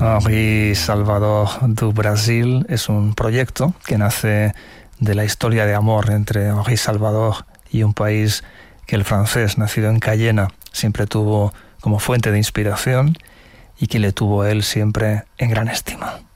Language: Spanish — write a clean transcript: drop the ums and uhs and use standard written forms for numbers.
Henri Salvador do Brasil es un proyecto que nace de la historia de amor entre Henri Salvador y un país que el francés, nacido en Cayena, siempre tuvo como fuente de inspiración y que le tuvo él siempre en gran estima.